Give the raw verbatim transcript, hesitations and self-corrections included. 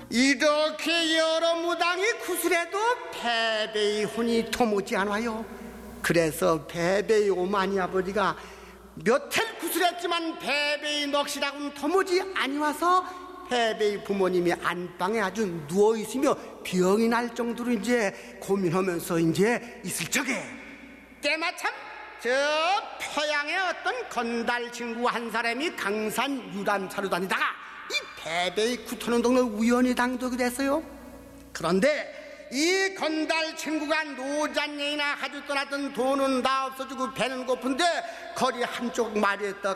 이렇게 여러 무당이 구슬해도 패배의 혼이 터무지 않아요. 그래서 패배의 오마니 아버지가 몇 해 구슬했지만 패배의 넋이라고는 터무지 아니와서 패배의 부모님이 안방에 아주 누워있으며 병이 날 정도로 이제 고민하면서 이제 있을 적에 때마침 저 포양의 어떤 건달 친구 한 사람이 강산 유람차로 다니다가 이 패배의 구터는 동네 우연히 당도게 됐어요. 그런데 이 건달 친구가 노잔예이나 가지고 떠났던 돈은 다 없어지고 배는 고픈데 거리 한쪽 마리에 떠